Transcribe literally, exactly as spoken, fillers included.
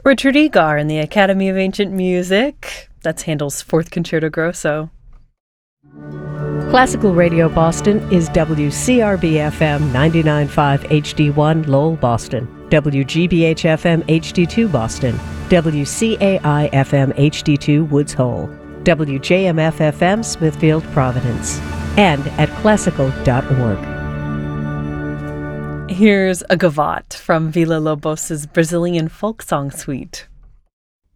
Richard Egar in the Academy of Ancient Music. That's Handel's Fourth Concerto Grosso. Classical Radio Boston is W C R B F M ninety-nine point five H D one Lowell, Boston, W G B H F M H D two Boston, W C A I F M H D two Woods Hole, W J M F F M Smithfield, Providence, and at classical dot org. Here's a gavotte from Villa Lobos's Brazilian folk song suite.